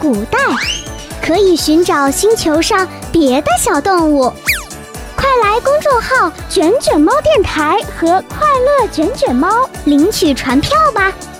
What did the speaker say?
古代，可以寻找星球上别的小动物。快来公众号“卷卷猫电台”和“快乐卷卷猫”领取传票吧。